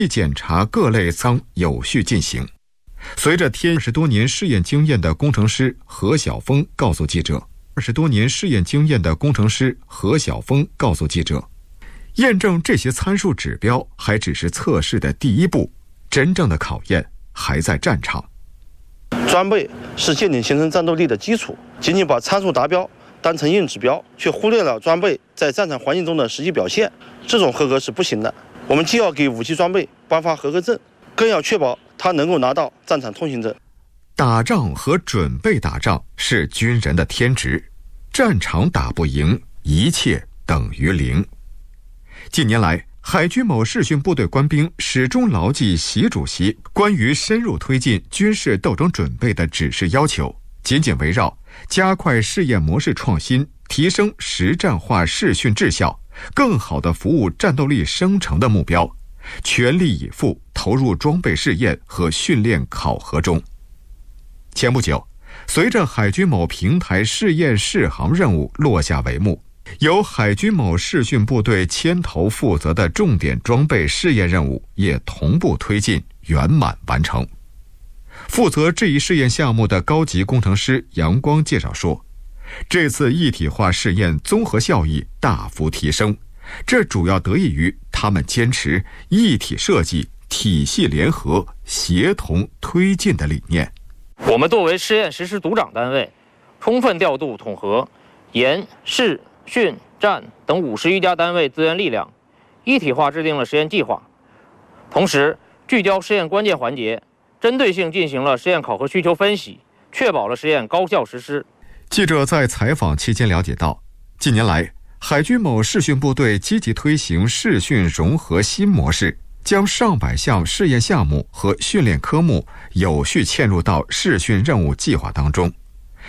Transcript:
检查各类舱有序进行。随着20多年试验经验的工程师何晓峰告诉记者，20多年试验经验的工程师何晓峰告诉记者，验证这些参数指标还只是测试的第一步，真正的考验还在战场。 装备是舰艇形成战斗力的基础，仅仅把参数达标当成硬指标，却忽略了装备在战场环境中的实际表现，这种合格是不行的。我们既要给武器装备颁发合格证，更要确保它能够拿到战场通行证。 打仗和准备打仗是军人的天职，战场打不赢，一切等于零。近年来，海军某视训部队官兵始终牢记习主席关于深入推进军事斗争准备的指示要求，紧紧围绕加快试验模式创新，提升实战化视训质效，更好地服务战斗力生成的目标，全力以赴投入装备试验和训练考核中。前不久，随着海军某平台试验试航任务落下帷幕，由海军某视训部队牵头负责的重点装备试验任务也同步推进圆满完成。负责这一试验项目的高级工程师杨光介绍说，这次一体化试验综合效益大幅提升，这主要得益于他们坚持一体设计、体系联合、协同推进的理念。 我们作为试验实施组长单位，充分调度统合研、试、训、战等50余家单位资源力量，一体化制定了实验计划，同时聚焦实验关键环节，针对性进行了实验考核需求分析，确保了实验高效实施。 记者在采访期间了解到，近年来，海军某视训部队积极推行视训融合新模式，将上百项试验项目和训练科目有序嵌入到视训任务计划当中。